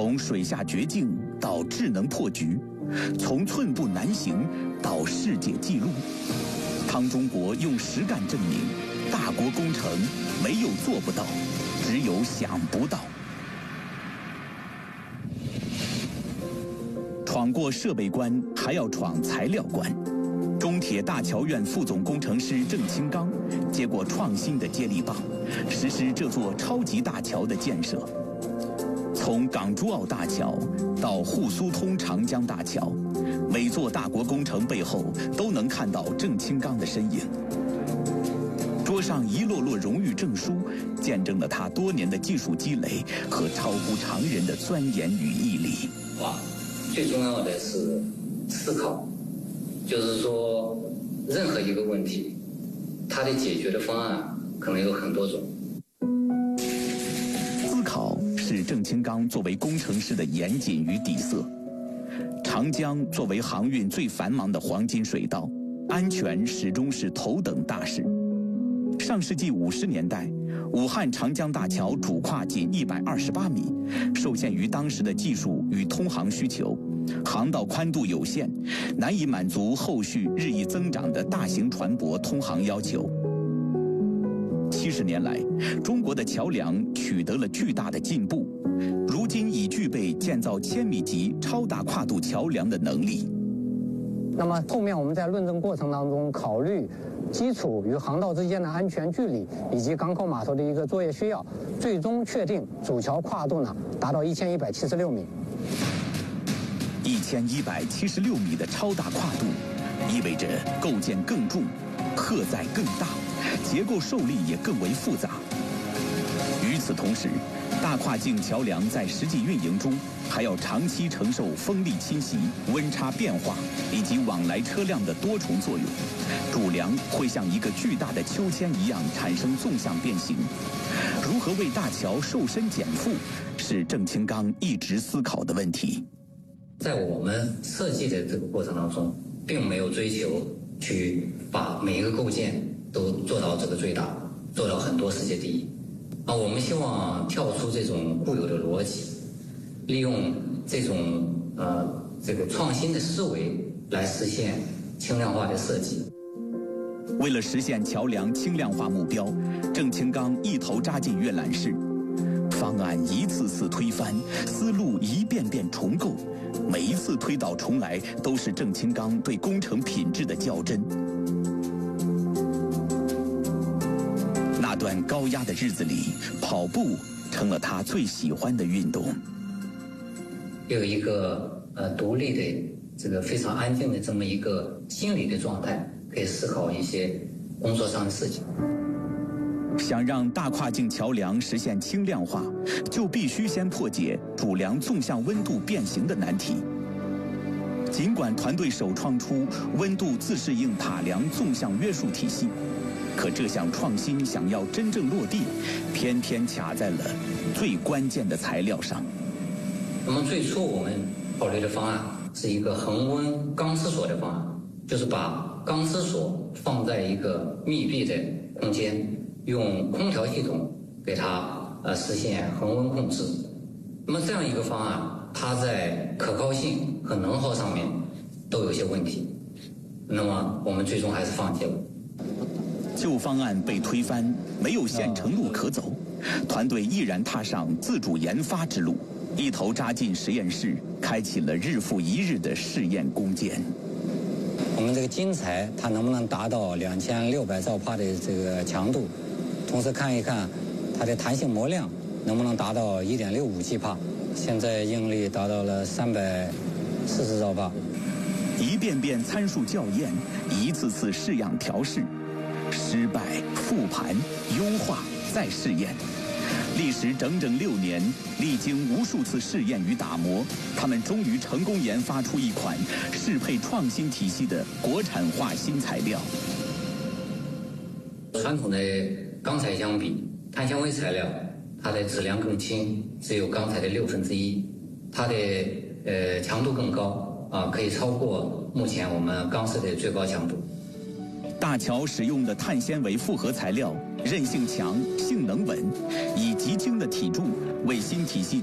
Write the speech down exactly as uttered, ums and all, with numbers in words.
从水下绝境到智能破局，从寸步难行到世界纪录，汤中国用实干证明，大国工程没有做不到，只有想不到。闯过设备关，还要闯材料关。中铁大桥院副总工程师郑清刚接过创新的接力棒，实施这座超级大桥的建设。从港珠澳大桥到沪苏通长江大桥，每座大国工程背后都能看到郑清刚的身影。桌上一摞摞荣誉证书，见证了他多年的技术积累和超乎常人的钻研与毅力。 哇，最重要的是思考，就是说任何一个问题，它的解决的方案可能有很多种。 思考是郑清刚作为工程师的严谨与底色。长江作为航运最繁忙的黄金水道，安全始终是头等大事。上世纪五十年代，武汉长江大桥主跨仅一百二十八米，受限于当时的技术与通航需求，航道宽度有限，难以满足后续日益增长的大型船舶通航要求。七十年来，中国的桥梁取得了巨大的进步，如今已具备建造千米级超大跨度桥梁的能力。 那么后面我们在论证过程当中考虑基础与航道之间的安全距离，以及港口码头的一个作业需要，最终确定主桥跨度呢达到一千一百七十六米。 一千一百七十六米的超大跨度，意味着构件更重，荷载更大，结构受力也更为复杂。与此同时，大跨境桥梁在实际运营中还要长期承受风力侵袭、温差变化以及往来车辆的多重作用，主梁会像一个巨大的秋千一样产生纵向变形。如何为大桥瘦身减负，是郑清刚一直思考的问题。 在我们设计的这个过程当中，并没有追求去把每一个构件都做到这个最大，做到很多世界第一。啊，我们希望跳出这种固有的逻辑，利用这种呃这个创新的思维来实现轻量化的设计。 为了实现桥梁轻量化目标，郑清刚一头扎进阅览室，方案一次次推翻，思路一遍遍重构，每一次推倒重来都是郑清刚对工程品质的较真。那段高压的日子里，跑步成了他最喜欢的运动。 有一个呃独立的这个非常安静的这么一个心理的状态，可以思考一些工作上的事情。 想让大跨境桥梁实现轻量化，就必须先破解主梁纵向温度变形的难题。尽管团队首创出温度自适应塔梁纵向约束体系，可这项创新想要真正落地，偏偏卡在了最关键的材料上。 那么最初我们考虑的方案是一个恒温钢丝锁的方案，就是把钢丝锁放在一个密闭的空间，用空调系统给它呃实现恒温控制。那么这样一个方案，它在可靠性和能耗上面都有些问题，那么我们最终还是放弃了。 旧方案被推翻，没有现成路可走，团队毅然踏上自主研发之路，一头扎进实验室，开启了日复一日的试验攻坚。 我们这个晶材它能不能达到两千六百兆帕的这个强度，同时看一看它的弹性模量能不能达到一点六五 G 帕，现在应力达到了三百四十兆帕。 一遍遍参数校验，一次次试样调试，失败复盘优化再试验，历时整整六年，历经无数次试验与打磨，他们终于成功研发出一款适配创新体系的国产化新材料。 传统的钢材相比，碳纤维材料它的质量更轻，只有钢材的六分之一，它的呃强度更高啊，可以超过目前我们钢丝的最高强度。 大桥使用的碳纤维复合材料，韧性强，性能稳，以极轻的体重为新体系